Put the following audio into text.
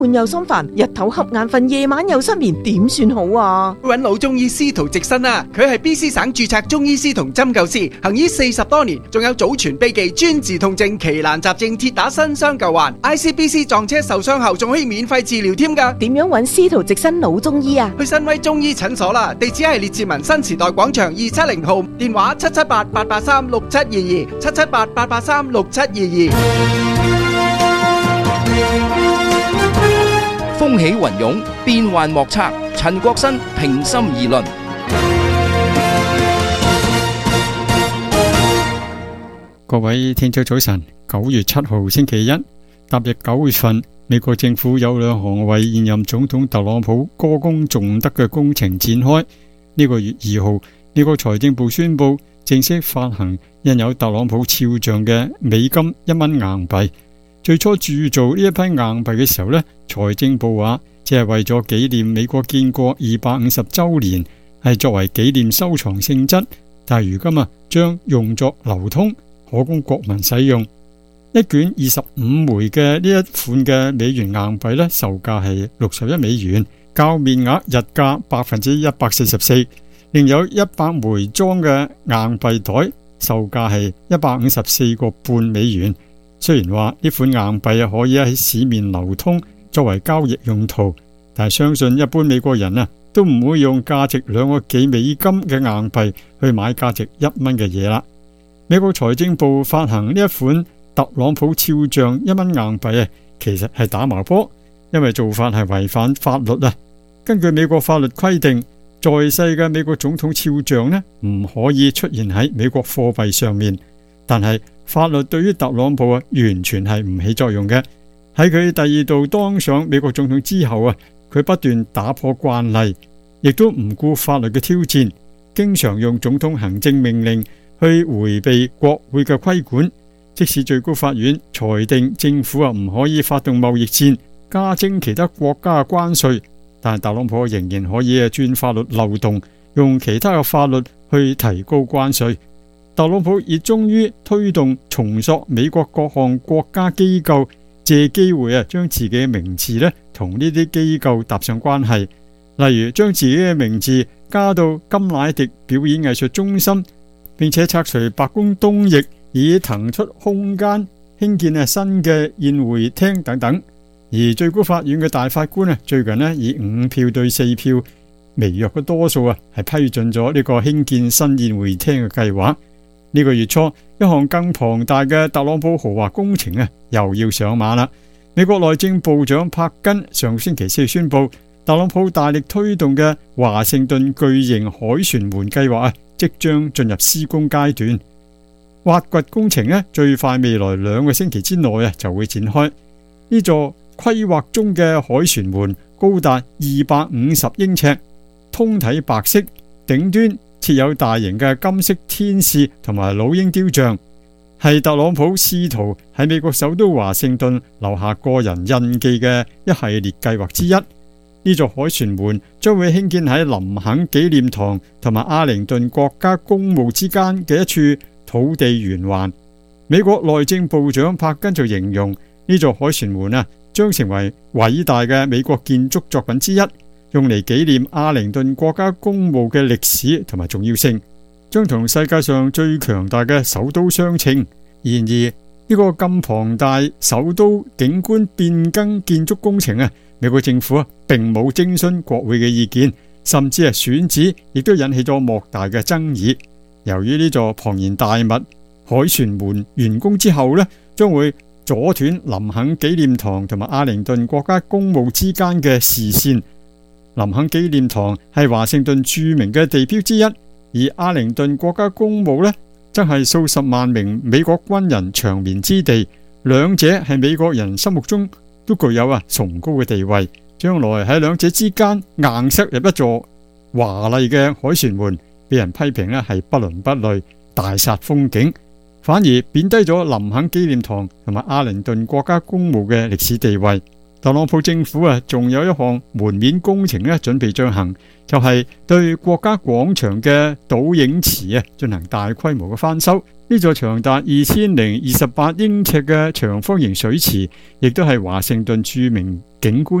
悶又心煩，日頭瞌眼瞓，夜晚又失眠，點算好啊？ 揾老中醫司徒直新啊，佢係 BC 省註冊中醫師同針灸師，行醫40多年，仲有祖傳秘技專治痛症、奇難雜症，鐵打新傷舊患。ICBC 撞車受傷後仲可以免費治療添㗎。 點樣揾司徒直新老中醫啊？ 去新威中醫診所啦，地址係列治文新時代廣場270號，電話778-883-6722，778-883-6722。 風起雲湧，變幻莫測。陳國新平心而論。 各位聽眾早晨，9月7號星期一，踏入9月份，美國政府有2項為現任總統特朗普歌功頌德嘅工程展開。呢個月2號，美國財政部宣布正式發行印有特朗普肖像嘅美金1蚊硬幣。最初鑄造呢一批硬幣嘅時候呢，財政部話只係為咗紀念美國建國250週年，係作為紀念收藏性質。但係如今將用作流通，可供國民使用。一卷25枚嘅呢一款嘅美元硬幣呢，售價係61美元，較面額日價144%。另有100枚裝嘅硬幣袋，售價係154個半美元。雖然話呢款硬幣可以喺市面流通作為交易用途，但係相信一般美國人都唔會用價值2個幾美金嘅硬幣去買價值1蚊嘅嘢啦。美國財政部發行呢一款特朗普肖像1蚊硬幣其實係打麻波，因為做法係違反法律啊。根據美國法律規定，在世嘅美國總統肖像唔可以出現喺美國貨幣上面，但係法律對於特朗普完全係唔起作用嘅。喺佢第2度當上美國總統之後佢不斷打破慣例，亦都唔顧法律嘅挑戰，經常用總統行政命令去迴避國會嘅規管。即使最高法院裁定政府唔可以發動貿易戰，加徵其他國家嘅關稅，但特朗普仍然可以鑽法律漏洞，用其他嘅法律去提高關稅。特朗普亦終於推動重塑美國各項國家機構，借機會將自己嘅名字同呢啲機構搭上關係，例如將自己嘅名字加到甘迺迪表演藝術中心，並且拆除白宮東翼，以騰出空間興建新嘅宴會廳等等。而最高法院嘅大法官最近以5票對4票微弱嘅多數係批准咗呢個興建新宴會廳嘅計劃。呢個月初，一項更龐大嘅特朗普豪華工程又要上馬啦。美國內政部長柏根上星期4宣布，特朗普大力推動嘅華盛頓巨型凱旋門計劃即將進入施工階段。挖掘工程最快未來2個星期之內就會展開。呢座規劃中嘅凱旋門高達250英尺，通體白色，頂端設有大型嘅金色天使同埋老鷹雕像，係特朗普試圖喺美國首都華盛頓留下個人印記嘅一系列計劃之一。呢座凱旋門將會興建喺林肯紀念堂同埋阿靈頓國家公墓之間嘅一處土地圓環。美國內政部長柏根就形容呢座凱旋門將成為偉大嘅美國建築作品之一，用嚟紀念阿靈頓國家公墓嘅歷史同埋重要性，將同世界上最強大嘅首都相稱。然而呢個咁龐大首都景觀變更建築工程美國政府並冇徵詢國會嘅意見，甚至選址亦都引起咗莫大嘅爭議。由於呢座龐然大物凱旋門完工之後將會阻斷林肯紀念堂同埋阿靈頓國家公墓之間嘅視線。林肯紀念堂係華盛頓著名嘅地標之一，而阿靈頓國家公墓則係數十萬名美國軍人長眠之地，兩者係美國人心目中都具有崇高嘅地位。將來喺兩者之間硬塞入一座華麗嘅凱旋門，被人批評係不倫不類，大煞風景，反而貶低咗林肯紀念堂同埋阿靈頓國家公墓嘅歷史地位。特朗普政府仲有一項門面工程準備進行，就係對國家廣場嘅倒影池進行大規模嘅翻修。呢座長達2028英尺嘅長方形水池，亦都係華盛頓著名景觀